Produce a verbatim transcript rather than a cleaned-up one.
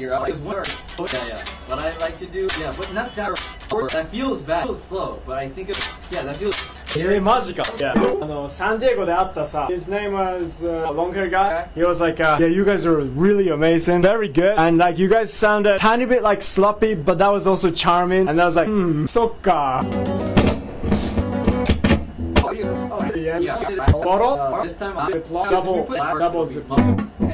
figure out. Like, one yeah, yeah. What I like to do, yeah, but not that. That feels bad. It feels slow, but I think it. Yeah, that feels. えー、マジか。Yeah. あの、サンディエゴで会ったさ、His name was uh, a long hair guy. He was like, uh, yeah, you guys are really amazing, very good. And like, you guys sounded a tiny bit like sloppy, but that was also charming. And I was like, hmm, そっか。 Oh, you, oh, yeah. Yeah. Bottle? Uh, this time, uh, double, double zip.